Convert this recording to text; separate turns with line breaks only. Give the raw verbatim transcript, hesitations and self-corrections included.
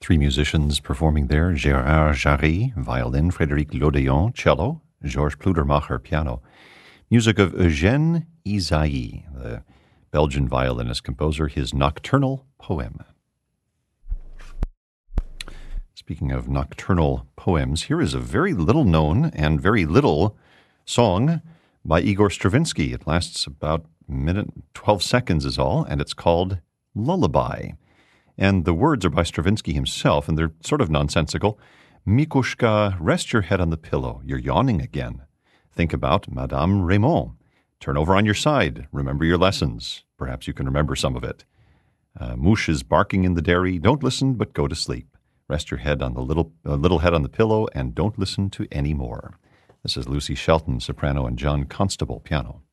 Three musicians performing there: Gérard Jarry, violin; Frédéric Lodéon, cello; Georges Pludermacher, piano. Music of Eugène Ysaÿe, the Belgian violinist composer, his Nocturnal Poem. Speaking of nocturnal poems, here is a very little known and very little song by Igor Stravinsky. It lasts about a minute, twelve seconds is all, and it's called Lullaby. And the words are by Stravinsky himself, and they're sort of nonsensical. Mikushka, rest your head on the pillow. You're yawning again. Think about Madame Raymond. Turn over on your side. Remember your lessons. Perhaps you can remember some of it. Uh, Moosh is barking in the dairy. Don't listen, but go to sleep. Rest your head on the little uh, little head on the pillow, and don't listen to any more. This is Lucy Shelton, soprano, and John Constable, piano.